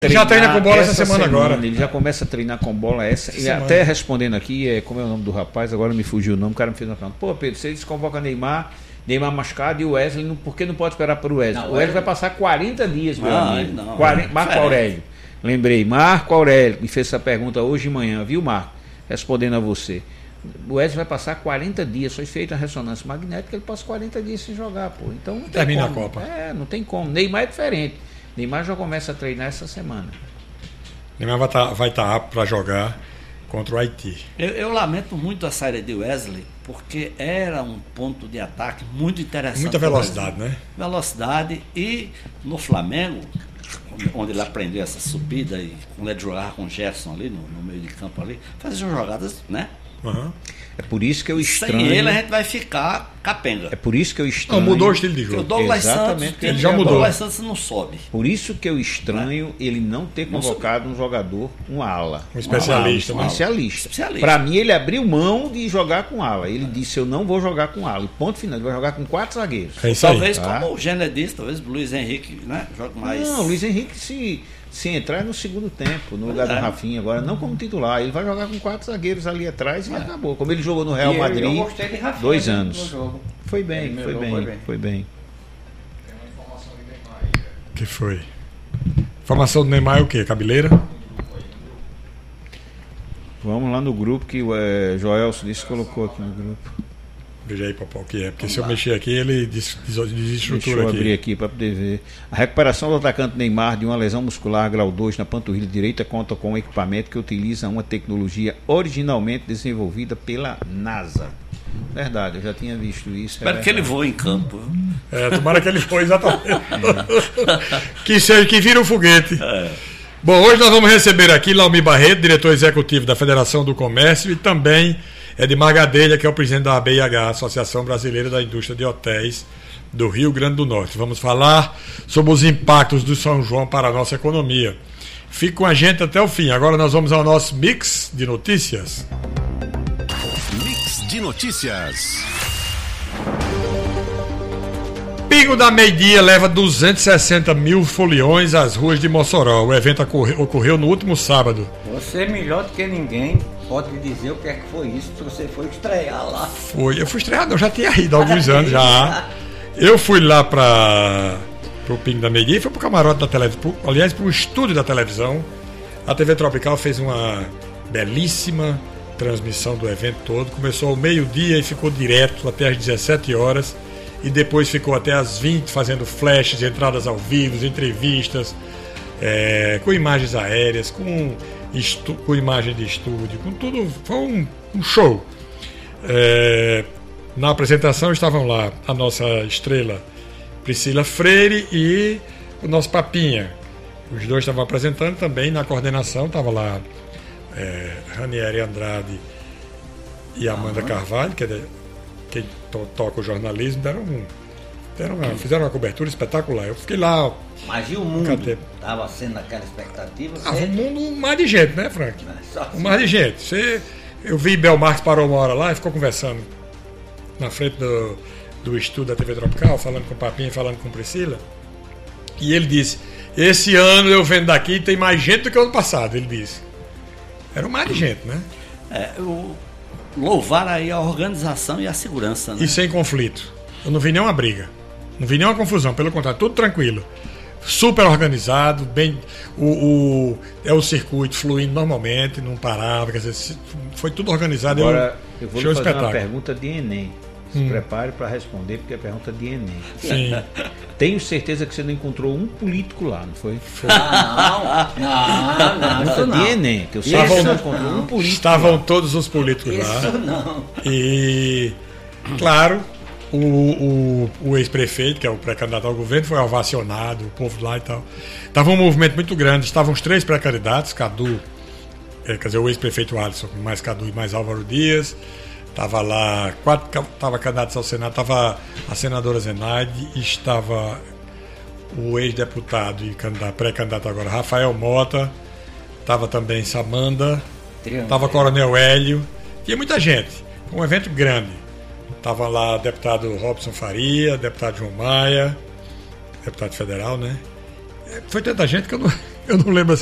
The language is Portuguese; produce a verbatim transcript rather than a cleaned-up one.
Ele já treina com bola essa, essa semana, semana agora. Ele já começa a treinar com bola essa. essa e até respondendo aqui, é, como é o nome do rapaz, agora me fugiu o nome, o cara me fez uma pergunta. Pô, Pedro, você desconvoca Neymar, Neymar machucado e o Wesley, não, por que não pode esperar para o Wesley? Não, o Wesley vai passar quarenta dias, meu ah, amigo. Não, quarenta, Marco Aurélio. Lembrei, Marco Aurélio me fez essa pergunta hoje de manhã, viu, Marco? Respondendo a você. O Wesley vai passar quarenta dias, foi feita a ressonância magnética, ele passa quarenta dias sem jogar, pô. Então não tem Termina como. a Copa. É, não tem como. Neymar é diferente. Neymar já começa a treinar essa semana. Neymar vai estar vai tá apto para jogar contra o Haiti. Eu, eu lamento muito a saída de Wesley, porque era um ponto de ataque muito interessante. Muita velocidade, né? Velocidade. E no Flamengo, onde ele aprendeu essa subida, e quando ele jogava com o Gerson ali, no, no meio de campo ali, fazia jogadas, né? Uhum. É por isso que eu estranho. Sem ele a gente vai ficar capenga. É por isso que eu estranho. Não, mudou o estilo de jogo. O Douglas Exatamente. Santos, ele já mudou. O Douglas Santos não sobe. Por isso que eu estranho é. ele não ter convocado não um jogador, um ala. Um especialista. Um, ala, um especialista. especialista. Para mim, ele abriu mão de jogar com ala. Ele é. disse, eu não vou jogar com ala. E ponto final, ele vai jogar com quatro zagueiros. É isso talvez, aí. como tá? o Gênero disse, talvez o Luiz Henrique, né, jogue mais. Não, o Luiz Henrique se... se entrar no segundo tempo, no lugar é. do Rafinha, agora não como titular, ele vai jogar com quatro zagueiros ali atrás e é. acabou. Como ele jogou no Real e Madrid, eu, eu gostei de Rafinha, dois né, anos. no jogo. Foi bem, foi bem, foi bem, foi bem. Tem uma informação de Neymar aí. Que foi? Informação do Neymar é o quê? Cabeleira? Vamos lá no grupo que o é, Joelson disse que colocou aqui no grupo. Veja aí, Popó, o que é. Porque Vamos se eu lá. mexer aqui, ele desestrutura Deixa aqui. Deixa eu abrir aqui para poder ver. A recuperação do atacante Neymar de uma lesão muscular grau dois na panturrilha direita conta com um equipamento que utiliza uma tecnologia originalmente desenvolvida pela NASA. Verdade, eu já tinha visto isso. Espero é que ele voe em campo. É, tomara que ele voe, exatamente. É. que, seja, que vira um foguete. É. Bom, hoje nós vamos receber aqui Laumir Barreto, diretor executivo da Federação do Comércio, e também Edmar Gadelha, que é o presidente da A B I H, Associação Brasileira da Indústria de Hotéis do Rio Grande do Norte. Vamos falar sobre os impactos do São João para a nossa economia. Fique com a gente até o fim. Agora nós vamos ao nosso Mix de Notícias. Mix de Notícias. Pingo da Meio-Dia leva duzentos e sessenta mil foliões às ruas de Mossoró. O evento ocorreu, ocorreu no último sábado. Você, melhor do que ninguém, pode me dizer o que é que foi isso, se você foi estrear lá. Foi, eu fui estrear, não, já tinha ido há alguns anos já. Eu fui lá para o Pingo da Meio-Dia e fui para o camarote da televisão, aliás, para o estúdio da televisão. A T V Tropical fez uma belíssima transmissão do evento todo. Começou ao meio-dia e ficou direto até às dezessete horas. E depois ficou até às vinte fazendo flashes, entradas ao vivo, entrevistas, é, com imagens aéreas, com, estu- com imagem de estúdio, com tudo. Foi um, um show. É, na apresentação estavam lá a nossa estrela Priscila Freire e o nosso Papinha. Os dois estavam apresentando também. Na coordenação estava lá é, Ranieri Andrade e Amanda Carvalho, que é de, quem to- toca o jornalismo, deram um, deram uma, fizeram uma cobertura espetacular. Eu fiquei lá. Mas e o mundo? Estava sendo aquela expectativa? Ah, o mundo, mais de gente, né, Frank? Assim. Mais de gente. Você, eu vi Bel Marques parou uma hora lá e ficou conversando na frente do, do estúdio da T V Tropical, falando com o Papinha e falando com Priscila. E ele disse: esse ano eu vendo daqui tem mais gente do que o ano passado. Ele disse. Era mais de gente, né? É, o. Louvar aí a organização e a segurança, né? E sem conflito. Eu não vi nenhuma briga. Não vi nenhuma confusão. Pelo contrário, tudo tranquilo. Super organizado, bem. O, o, é o circuito fluindo normalmente, não parava. Quer dizer, foi tudo organizado. Agora, eu, eu vou lhe fazer espetáculo. uma pergunta de Enem. Se hum. prepare para responder, porque é pergunta de Enem. Sim. Tenho certeza que você não encontrou um político lá, não foi? Foi. Não, não, não. Pergunta não. de Enem, que eu sei Estavam, que você não encontrou um político. Estavam lá. todos os políticos Isso lá. Não. E, claro, o, o, o ex-prefeito, que é o pré-candidato ao governo, foi ovacionado, o povo lá e tal. Estava um movimento muito grande, estavam os três pré-candidatos, Cadu, é, quer dizer, o ex-prefeito Alisson, mais Cadu e mais Álvaro Dias. Estava lá, quatro estava candidatos ao Senado, estava a senadora Zenaide, estava o ex-deputado e candidato, pré-candidato agora, Rafael Mota, estava também Samanda, estava Coronel Hélio, tinha muita gente, um evento grande. Estava lá deputado Robson Faria, deputado João Maia, deputado federal, né? Foi tanta gente que eu não, Eu não lembro